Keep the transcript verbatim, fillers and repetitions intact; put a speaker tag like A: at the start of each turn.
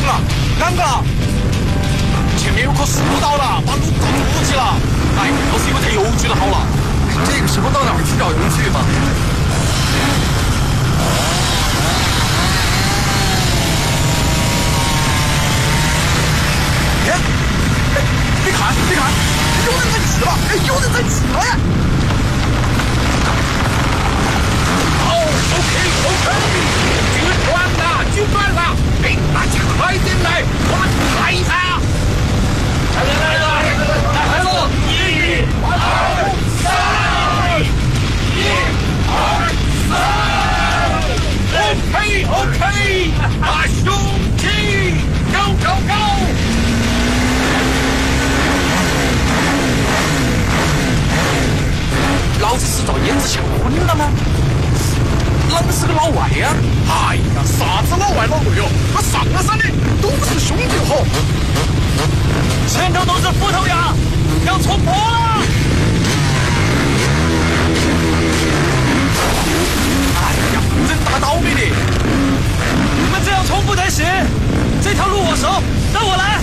A: 啊，啷个了？前面有棵树倒了，把路堵住了。哎，要是有台油锯就好了。这个时候到哪儿去找油锯嘛？哎，你看，你看，有人在骑了，哎，有人在骑了呀！哦 ，OK OK， 锯断了，锯断了，哎，大家快点来，我们拍他！来来来来来来了，一、二、三，一、二、三 ，OK OK， 把兄弟 ，Go Go Go！ 老子是遭燕子强昏了吗？啷个是个老外呀、啊？哎呀，啥子老外老鬼哦？那上了山的都是兄弟伙。前头都是斧头牙，要冲破了！哎呀，真大倒霉的！
B: 你们这样冲不得行，这条路我熟，让我来。